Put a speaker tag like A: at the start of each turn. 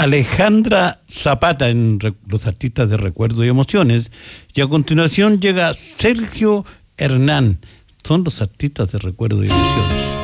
A: Alejandra Zapata en los artistas de recuerdo y emociones. Y a continuación llega Sergio Hernán. Son los artistas de recuerdo y emociones.